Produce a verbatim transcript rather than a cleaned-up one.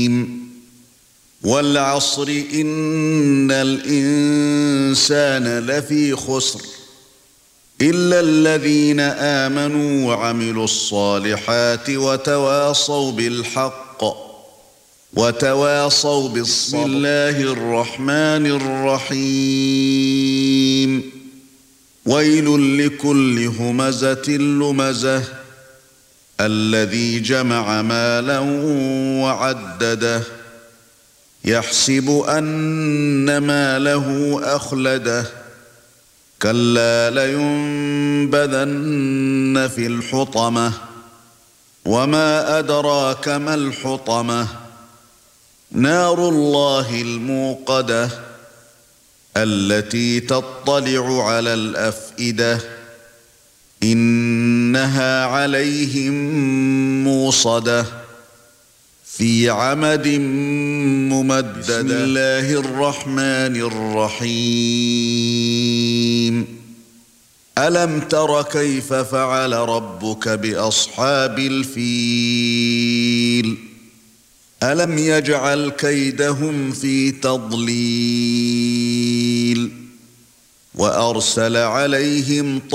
وَالْعَصْرِ إِنَّ الْإِنسَانَ لَفِي خُسْرٍ إِلَّا الَّذِينَ آمَنُوا وَعَمِلُوا الصَّالِحَاتِ وَتَوَاصَوْا بِالْحَقِّ وَتَوَاصَوْا بِالصَّبْرِ. بسم الله الرحمن الرحيم. وَيْلٌ لِكُلِّ هُمَزَةٍ لُمَزَةٍ الَّذِي جَمَعَ مَالًا وَعَدَّدَهُ يَحْسَبُ أَنَّ مَالَهُ أَخْلَدَهُ كَلَّا لَيُنبَذَنَّ فِي الْحُطَمَةِ وَمَا أَدْرَاكَ مَا الْحُطَمَةُ نَارُ اللَّهِ الْمُوقَدَةُ الَّتِي تَطَّلِعُ عَلَى الْأَفْئِدَةِ إِنَّهَا عَلَيْهِمْ مُؤْصَدَةٌ في عمد ممددة. بسم الله الرحمن الرحيم. ألم تر كيف فعل ربك بأصحاب الفيل ألم يجعل كيدهم في تضليل وأرسل عليهم